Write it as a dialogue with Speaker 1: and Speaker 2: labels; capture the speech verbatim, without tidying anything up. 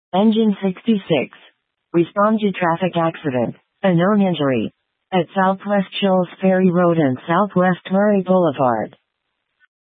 Speaker 1: Engine sixty-six. Respond to traffic accident. A known injury. At Southwest Shoals Ferry Road and Southwest Murray Boulevard.